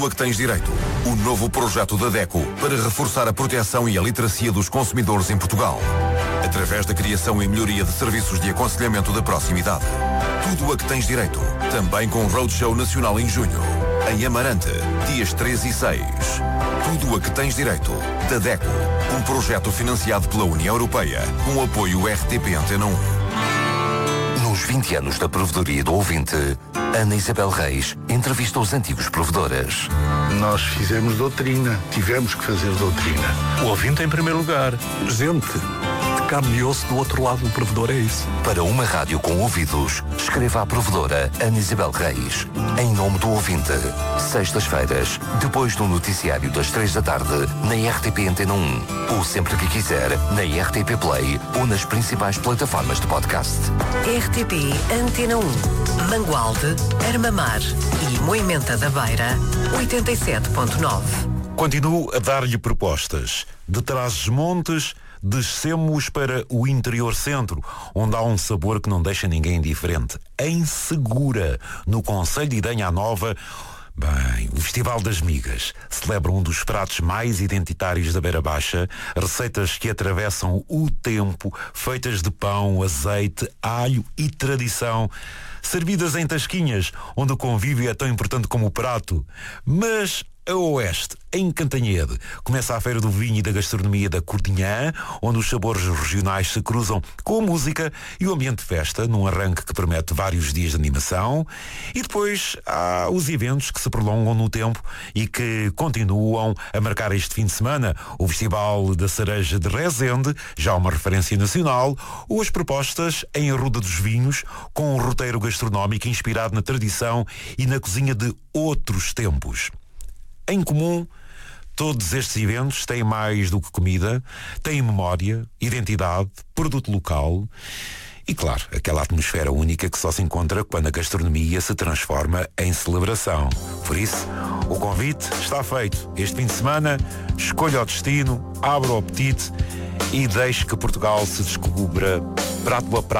Tudo a que tens direito. O novo projeto da DECO para reforçar a proteção e a literacia dos consumidores em Portugal. Através da criação e melhoria de serviços de aconselhamento da proximidade. Tudo a que tens direito. Também com Roadshow Nacional em junho. Em Amarante, dias 3 e 6. Tudo a que tens direito. Da DECO. Um projeto financiado pela União Europeia. Com apoio RTP Antena 1. Nos 20 anos da provedoria do ouvinte, Ana Isabel Reis entrevista os antigos provedores. Nós fizemos doutrina, tivemos que fazer doutrina. O ouvinte em primeiro lugar. Gente, de carne e osso do outro lado do provedor, é isso. Para uma rádio com ouvidos, escreva à provedora Ana Isabel Reis. Em nome do ouvinte. Sextas-feiras, depois do noticiário das 3 da tarde, na RTP Antena 1. Ou sempre que quiser, na RTP Play ou nas principais plataformas de podcast. RTP Antena 1. Mangualde, Armamar e Moimenta da Beira, 87.9. Continuo a dar-lhe propostas. De Trás-os-Montes, descemos para o interior centro, onde há um sabor que não deixa ninguém indiferente. Em Segura, no concelho de Idenha Nova, bem, o Festival das Migas celebra um dos pratos mais identitários da Beira Baixa, receitas que atravessam o tempo, feitas de pão, azeite, alho e tradição, servidas em tasquinhas, onde o convívio é tão importante como o prato. Mas a oeste, em Cantanhede, começa a Feira do Vinho e da Gastronomia da Courtinhã, onde os sabores regionais se cruzam com a música e o ambiente de festa, num arranque que promete vários dias de animação. E depois há os eventos que se prolongam no tempo e que continuam a marcar este fim de semana. O Festival da Cereja de Rezende, já uma referência nacional, ou as propostas em Arruda dos Vinhos, com um roteiro gastronómico inspirado na tradição e na cozinha de outros tempos. Em comum, todos estes eventos têm mais do que comida, têm memória, identidade, produto local e, claro, aquela atmosfera única que só se encontra quando a gastronomia se transforma em celebração. Por isso, o convite está feito. Este fim de semana, escolha o destino, abra o apetite e deixe que Portugal se descubra prato a prato.